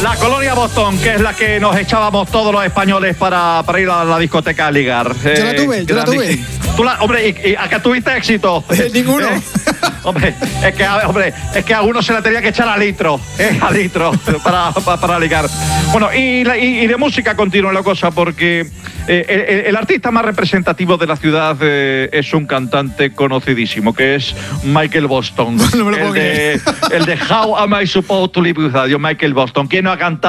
La colonia Boston, que es la que nos echábamos todos los españoles para ir a la discoteca a ligar. Yo la tuve. Hombre, ¿y acá tuviste éxito? Ninguno. Hombre, es que a uno se la tenía que echar a litro para ligar. Bueno, y de música continúa la cosa, porque el artista más representativo de la ciudad es un cantante conocidísimo, que es Michael Boston. No me lo puedo creer. El de How Am I Supposed to Live Without You, Michael Boston. ¿Quién no ha cantado